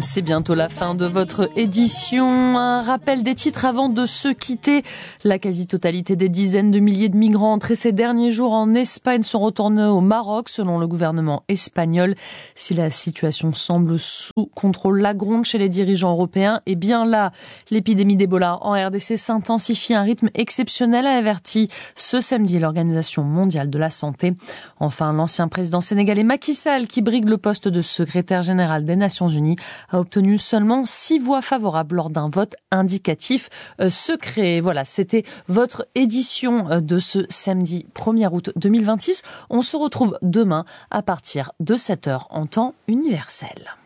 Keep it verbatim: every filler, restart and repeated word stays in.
C'est bientôt la fin de votre édition. Un rappel des titres avant de se quitter. La quasi-totalité des dizaines de milliers de migrants entrés ces derniers jours en Espagne sont retournés au Maroc, selon le gouvernement espagnol. Si la situation semble sous contrôle, la gronde chez les dirigeants européens est bien là. L'épidémie d'Ebola en R D C s'intensifie à un rythme exceptionnel, a averti ce samedi l'Organisation mondiale de la santé. Enfin, l'ancien président sénégalais Macky Sall, qui brigue le poste de secrétaire général des Nations Unies, a obtenu seulement six voix favorables lors d'un vote indicatif euh, secret. Voilà, c'était votre édition euh, de ce samedi premier août deux mille vingt-six. On se retrouve demain à partir de sept heures en temps universel.